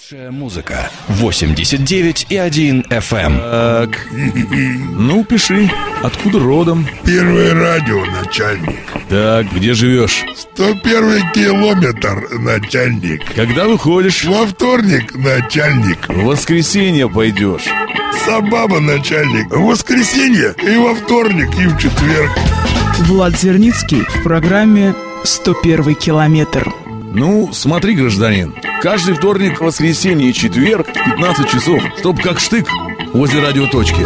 Лучшая музыка 89,1 FM. Так, ну пиши, откуда родом? Первое радио, начальник. Так, где живешь? 101 километр, начальник. Когда выходишь? Во вторник, начальник. В воскресенье пойдешь. Сабаба, начальник. В воскресенье и во вторник, и в четверг. Влад Зерницкий в программе «101 километр». Ну, смотри, гражданин, каждый вторник, воскресенье и четверг в 15 часов, чтоб как штык возле радиоточки.